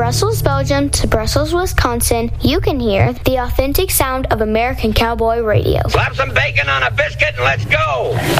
Brussels, Belgium to Brussels, Wisconsin, you can hear the authentic sound of American cowboy radio. Slap some bacon on a biscuit and let's go!